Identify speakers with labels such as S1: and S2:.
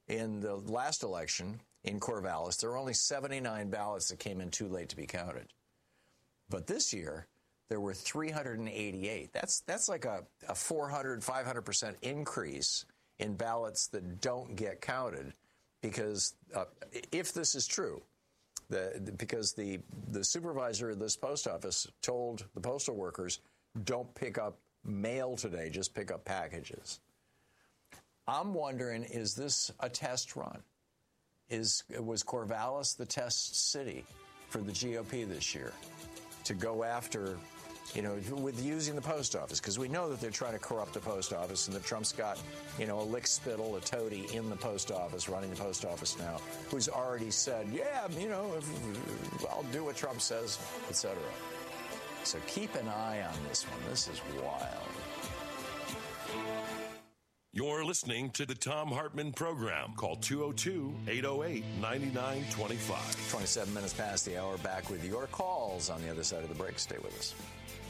S1: in the last election in Corvallis, there were only 79 ballots that came in too late to be counted. But this year, there were 388. That's like a 400, 500% increase in ballots that don't get counted because if this is true, because the supervisor of this post office told the postal workers, don't pick up mail today, just pick up packages. I'm wondering, is this a test run? Was Corvallis the test city for the GOP this year to go after, with using the post office? Because we know that they're trying to corrupt the post office and that Trump's got, a lickspittle, a toady in the post office, running the post office now, who's already said, I'll do what Trump says, etc. So keep an eye on this one. This is wild.
S2: You're listening to the Thom Hartmann Program. Call 202-808-9925.
S1: 27 minutes past the hour. Back with your calls on the other side of the break. Stay with us.